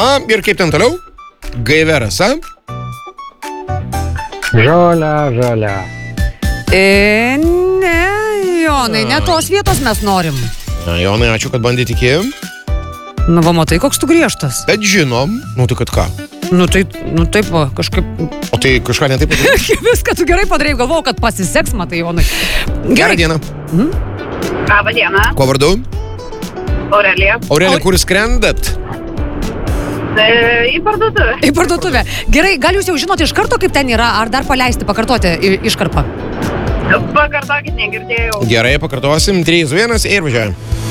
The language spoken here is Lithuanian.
Aha, ir kaip ten toliau? Gaiveras, a? Žalia. Ne, Jonai, ne tos vietos mes norim. Na, Jonai, ačiū, kad bandė tikėjom. Nu, va, matai, koks tu griežtas. Bet žinom, nu tai kad ką? Nu, taip, va, kažkaip... O tai kažką ne taip padarė? Viską tu gerai padarėjai, galvojau, kad pasiseks, matai, Jonai. Gerą dieną. Labą dieną. Kuo vardu? Aurelija. Aurelija, kur skrendat? Į parduotuvę. Į parduotuvę. Gerai, gal jūs jau žinote iš karto, kaip ten yra, ar dar paleisti, pakartoti iškarpą? Pakartokit, negirdėjau. Gerai, pakartosim. 3, 2, 1 ir važiuojam.